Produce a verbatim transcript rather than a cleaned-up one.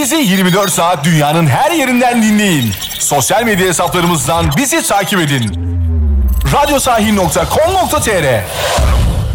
Bizi yirmi dört saat dünyanın her yerinden dinleyin. Sosyal medya hesaplarımızdan bizi takip edin. radyosahi nokta com nokta tr